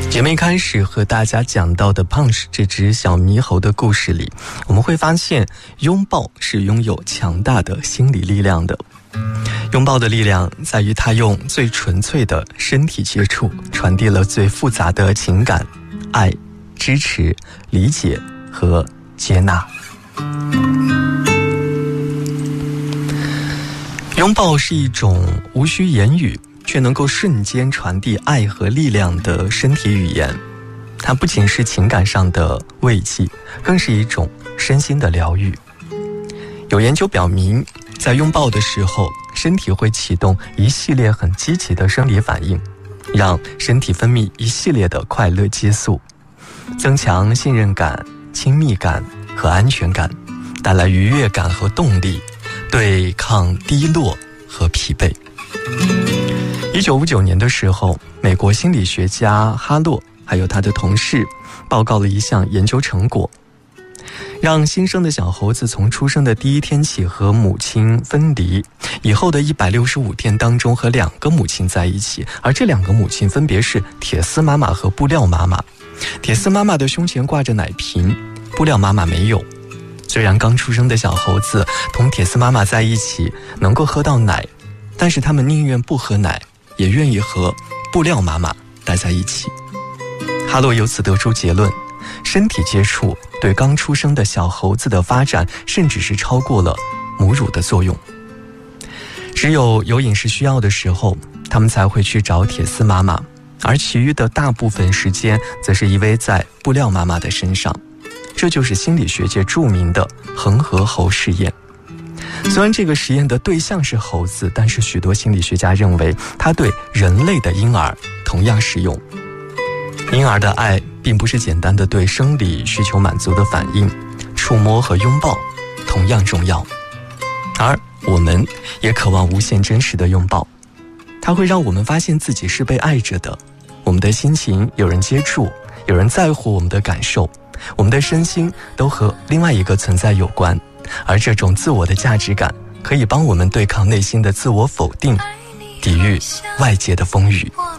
节目一开始和大家讲到的胖是这只小猕猴的故事里，我们会发现拥抱是拥有强大的心理力量的。拥抱的力量在于它用最纯粹的身体接触传递了最复杂的情感、爱、支持、理解和接纳。拥抱是一种无需言语却能够瞬间传递爱和力量的身体语言，它不仅是情感上的慰藉，更是一种身心的疗愈。有研究表明，在拥抱的时候，身体会启动一系列很积极的生理反应，让身体分泌一系列的快乐激素，增强信任感、亲密感和安全感，带来愉悦感和动力，对抗低落和疲惫。1959年的时候，美国心理学家哈洛还有他的同事报告了一项研究成果，让新生的小猴子从出生的第一天起和母亲分离，以后的165天当中和2个母亲在一起，而这2个母亲分别是铁丝妈妈和布料妈妈。铁丝妈妈的胸前挂着奶瓶，布料妈妈没有。虽然刚出生的小猴子同铁丝妈妈在一起能够喝到奶，但是他们宁愿不喝奶，也愿意和布料妈妈待在一起。哈洛由此得出结论，身体接触对刚出生的小猴子的发展甚至是超过了母乳的作用。只有饮食需要的时候，他们才会去找铁丝妈妈，而其余的大部分时间则是依偎在布料妈妈的身上。这就是心理学界著名的恒河猴试验。虽然这个实验的对象是猴子，但是许多心理学家认为它对人类的婴儿同样适用。婴儿的爱并不是简单的对生理需求满足的反应，触摸和拥抱同样重要。而我们也渴望无限真实的拥抱，它会让我们发现自己是被爱着的，我们的心情有人接住，有人在乎我们的感受，我们的身心都和另外一个存在有关，而这种自我的价值感可以帮我们对抗内心的自我否定，抵御外界的风雨。